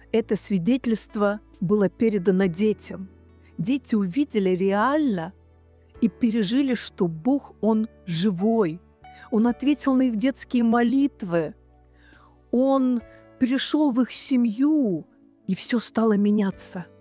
это свидетельство было передано детям. Дети увидели реально и пережили, что Бог, Он живой. Он ответил на их детские молитвы. Он пришел в их семью, и все стало меняться.